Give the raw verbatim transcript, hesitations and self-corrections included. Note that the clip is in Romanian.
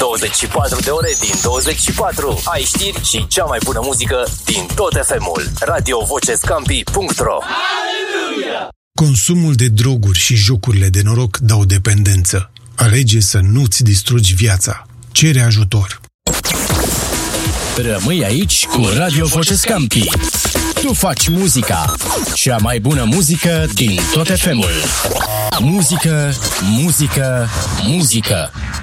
douăzeci și patru de ore din douăzeci și patru. Ai știri și cea mai bună muzică din tot F M-ul. radio voce scampi punct ro. Consumul de droguri și jocurile de noroc dau dependență. Alege să nu-ți distrugi viața. Cere ajutor. Rămâi aici cu Radio Voce Scampi. Tu faci muzica. Cea mai bună muzică din tot F M-ul. Muzică, muzică, muzică.